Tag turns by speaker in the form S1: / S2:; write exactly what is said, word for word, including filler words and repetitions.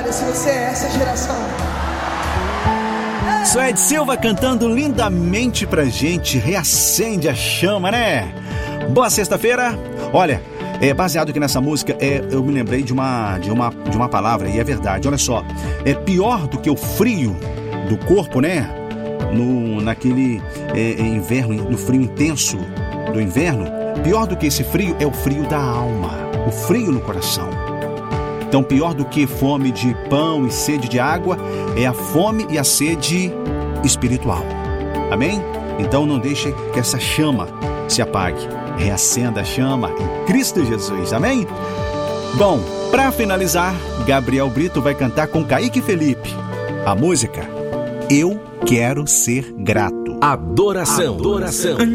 S1: glória se você é essa geração.
S2: Suede Silva cantando lindamente pra gente. Reacende a chama, né? Boa sexta-feira. Olha, é, baseado aqui nessa música, é, eu me lembrei de uma, de, uma, de uma palavra, e é verdade. Olha só, é pior do que o frio do corpo, né? No, naquele é, inverno, no frio intenso do inverno, pior do que esse frio é o frio da alma, o frio no coração. Então, pior do que fome de pão e sede de água é a fome e a sede espiritual. Amém? Então, não deixe que essa chama se apague. Reacenda a chama em Cristo Jesus. Amém? Bom, para finalizar, Gabriel Brito vai cantar com Kaique Felipe a música Eu Quero Ser Grato.
S3: Adoração. Adoração.